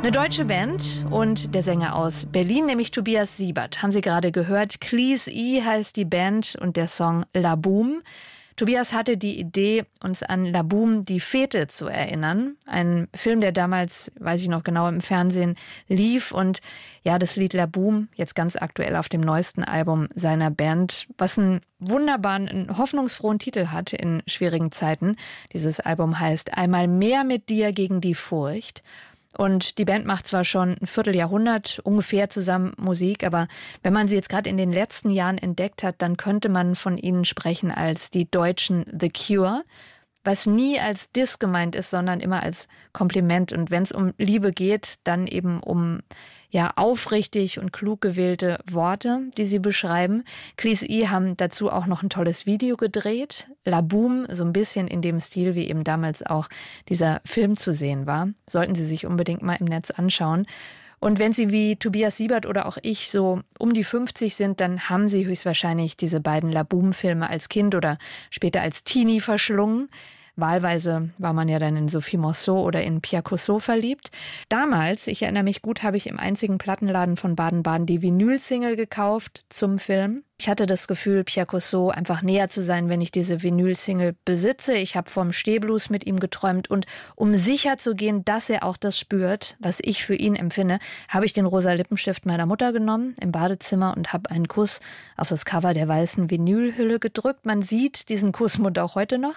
Eine deutsche Band und der Sänger aus Berlin, nämlich Tobias Siebert. Haben Sie gerade gehört? Cleese E heißt die Band und der Song La Boum. Tobias hatte die Idee, uns an La Boum, die Fete, zu erinnern. Ein Film, der damals, weiß ich noch genau, im Fernsehen lief. Und ja, das Lied La Boum, jetzt ganz aktuell auf dem neuesten Album seiner Band, was einen wunderbaren, einen hoffnungsfrohen Titel hat in schwierigen Zeiten. Dieses Album heißt Einmal mehr mit dir gegen die Furcht. Und die Band macht zwar schon ein Vierteljahrhundert ungefähr zusammen Musik, aber wenn man sie jetzt gerade in den letzten Jahren entdeckt hat, dann könnte man von ihnen sprechen als die deutschen The Cure, was nie als Diss gemeint ist, sondern immer als Kompliment. Und wenn es um Liebe geht, dann eben um aufrichtig und klug gewählte Worte, die sie beschreiben. Cleese E haben dazu auch noch ein tolles Video gedreht. La Boum, so ein bisschen in dem Stil, wie eben damals auch dieser Film zu sehen war. Sollten Sie sich unbedingt mal im Netz anschauen. Und wenn Sie wie Tobias Siebert oder auch ich so um die 50 sind, dann haben Sie höchstwahrscheinlich diese beiden La Boum-Filme als Kind oder später als Teenie verschlungen. Wahlweise war man ja dann in Sophie Marceau oder in Pierre Cossot verliebt. Damals, ich erinnere mich gut, habe ich im einzigen Plattenladen von Baden-Baden die Vinyl-Single gekauft zum Film. Ich hatte das Gefühl, Pierre Cossot einfach näher zu sein, wenn ich diese Vinyl-Single besitze. Ich habe vom Stehblues mit ihm geträumt und um sicher zu gehen, dass er auch das spürt, was ich für ihn empfinde, habe ich den rosa Lippenstift meiner Mutter genommen im Badezimmer und habe einen Kuss auf das Cover der weißen Vinylhülle gedrückt. Man sieht diesen Kussmund auch heute noch.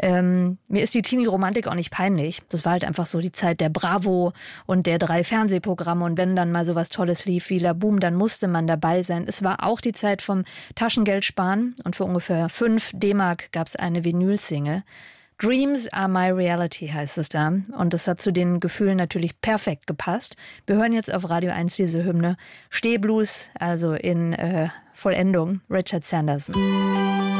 Mir ist die Teenie-Romantik auch nicht peinlich. Das war halt einfach so die Zeit der Bravo und der 3 Fernsehprogramme. Und wenn dann mal so was Tolles lief wie La Boum, dann musste man dabei sein. Es war auch die Zeit vom Taschengeld sparen und für ungefähr 5 D-Mark gab es eine Vinyl-Single. Dreams are my reality heißt es da. Und das hat zu den Gefühlen natürlich perfekt gepasst. Wir hören jetzt auf Radio 1 diese Hymne Stehblues, also in Vollendung, Richard Sanderson.